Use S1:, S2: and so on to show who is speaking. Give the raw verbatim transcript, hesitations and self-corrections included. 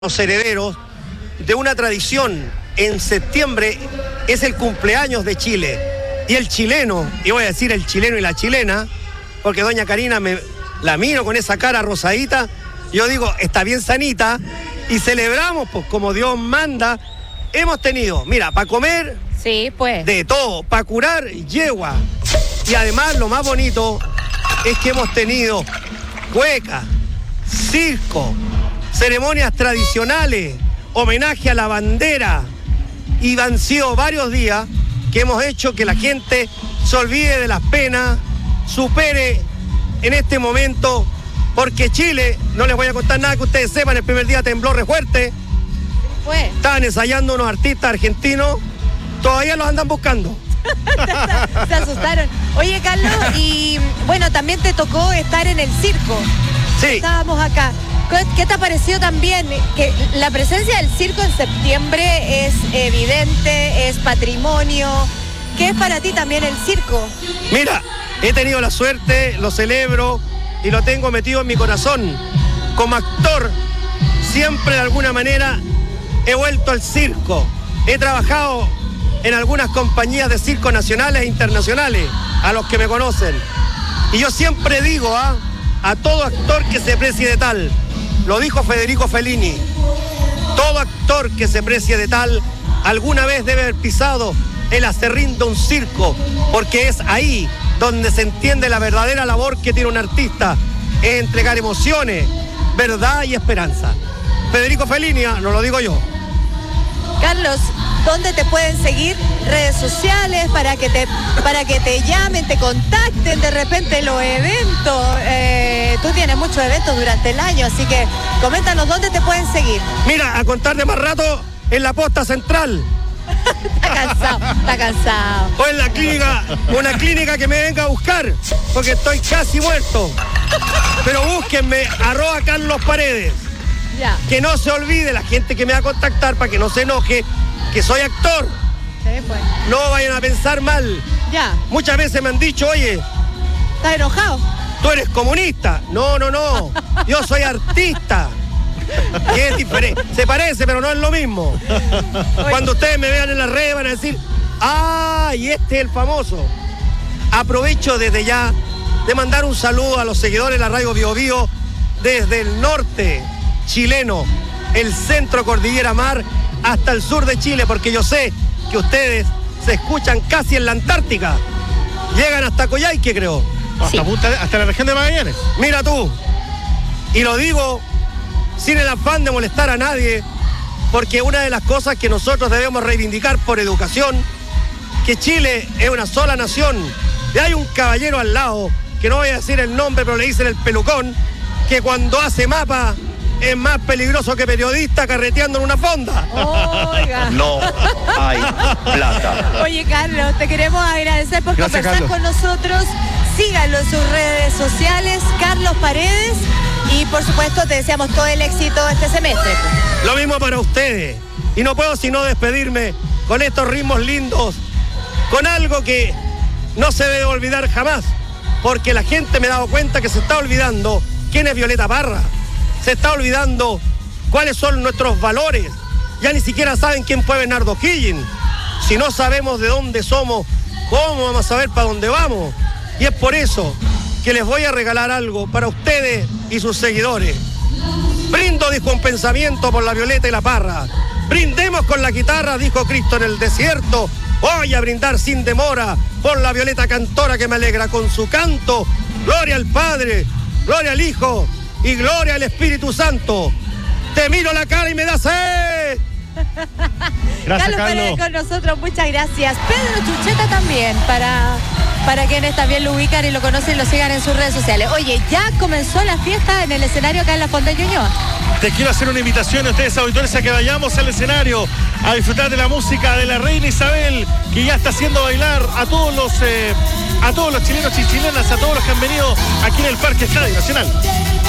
S1: Los herederos de una tradición. En septiembre es el cumpleaños de Chile y el chileno, y voy a decir el chileno y la chilena, porque doña Karina me la miro con esa cara rosadita, yo digo, está bien sanita, y celebramos pues como Dios manda. Hemos tenido, mira, para comer,
S2: sí, pues,
S1: de todo, para curar yegua, y además lo más bonito es que hemos tenido cueca, circo, ceremonias tradicionales, homenaje a la bandera, y han sido varios días que hemos hecho que la gente se olvide de las penas, supere en este momento, porque Chile, no les voy a contar nada que ustedes sepan, el primer día tembló re fuerte,
S2: pues.
S1: Estaban ensayando unos artistas argentinos, todavía los andan buscando.
S2: Se asustaron. Oye, Carlos, y bueno, también te tocó estar en el circo.
S1: Sí.
S2: Estábamos acá. ¿Qué te ha parecido también? Que la presencia del circo en septiembre es evidente, es patrimonio. ¿Qué es para ti también el circo?
S1: Mira, he tenido la suerte, lo celebro y lo tengo metido en mi corazón. Como actor, siempre de alguna manera he vuelto al circo. He trabajado en algunas compañías de circo nacionales e internacionales, a los que me conocen. Y yo siempre digo ¿ah? a todo actor que se precie de tal, lo dijo Federico Fellini, todo actor que se precie de tal alguna vez debe haber pisado el aserrín de un circo, porque es ahí donde se entiende la verdadera labor que tiene un artista, es entregar emociones, verdad y esperanza. Federico Fellini, no lo digo yo.
S2: Carlos, ¿dónde te pueden seguir? Redes sociales para que te para que te llamen, te contacten de repente los eventos. Eh, tú tienes muchos eventos durante el año, así que coméntanos dónde te pueden seguir.
S1: Mira, a contar de más rato en la posta central.
S2: Está cansado, está cansado.
S1: O en la clínica, una clínica que me venga a buscar, porque estoy casi muerto. Pero búsquenme, arroba Carlos Paredes.
S2: Ya.
S1: Que no se olvide la gente que me va a contactar para que no se enoje, que soy actor.
S2: Sí, pues.
S1: No vayan a pensar mal.
S2: Ya.
S1: Muchas veces me han dicho, oye,
S2: ¿estás enojado?
S1: tú eres comunista. No, no, no. Yo soy artista. Y es diferente. Se parece, pero no es lo mismo. Cuando ustedes me vean en las redes van a decir, ah, y este es el famoso. Aprovecho desde ya de mandar un saludo a los seguidores de la radio Bio Bio desde el norte chileno, el centro Cordillera Mar, hasta el sur de Chile, porque yo sé que ustedes se escuchan casi en la Antártica. Llegan hasta Coyhaique, creo.
S3: Hasta,
S2: Sí.
S3: punta, hasta la región de Magallanes.
S1: Mira tú. Y lo digo sin el afán de molestar a nadie, porque una de las cosas que nosotros debemos reivindicar por educación, que Chile es una sola nación, y hay un caballero al lado, que no voy a decir el nombre, pero le dicen el pelucón, que cuando hace mapa es más peligroso que periodista carreteando en una fonda.
S2: Oiga.
S4: No hay plata.
S2: Oye, Carlos, te queremos agradecer por
S3: Gracias,
S2: conversar
S3: Carlos.
S2: con nosotros. Síganlo en sus redes sociales, Carlos Paredes, y por supuesto te deseamos todo el éxito este semestre.
S1: Lo mismo para ustedes. Y no puedo sino despedirme con estos ritmos lindos, con algo que no se debe olvidar jamás, porque la gente me ha dado cuenta que se está olvidando quién es Violeta Parra. Se está olvidando cuáles son nuestros valores. Ya ni siquiera saben quién fue Bernardo Higgins. Si no sabemos de dónde somos, ¿cómo vamos a saber para dónde vamos? Y es por eso que les voy a regalar algo para ustedes y sus seguidores. Brindo, dijo un pensamiento, por la Violeta y la Parra. Brindemos con la guitarra, dijo Cristo en el desierto. Voy a brindar sin demora por la Violeta cantora que me alegra con su canto. Gloria al Padre, gloria al Hijo y gloria al Espíritu Santo. Te miro la cara y me das sed.
S3: Gracias,
S2: Carlos Paredes
S3: Carlos.
S2: con nosotros, muchas gracias. Pedro Chucheta también, para, para quienes también lo ubican y lo conocen y lo sigan en sus redes sociales. Oye, ya comenzó la fiesta en el escenario acá en la Fonda Ñuñoa.
S3: Te quiero hacer una invitación a ustedes, auditores, a que vayamos al escenario a disfrutar de la música de la reina Isabel, que ya está haciendo bailar a todos los eh, a todos los chilenos y chilenas, a todos los que han venido aquí en el Parque Estadio Nacional.